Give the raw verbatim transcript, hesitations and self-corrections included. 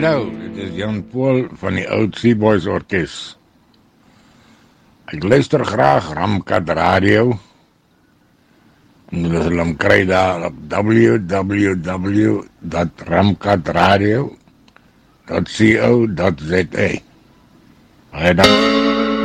Hallo, dit is Jan Paul van die Oud Seaboys Orkes. Ek luister graag Ramkat Radio. En jy sal hom kry daar op w w w dot ramkatradio dot co dot za. Baie dankie.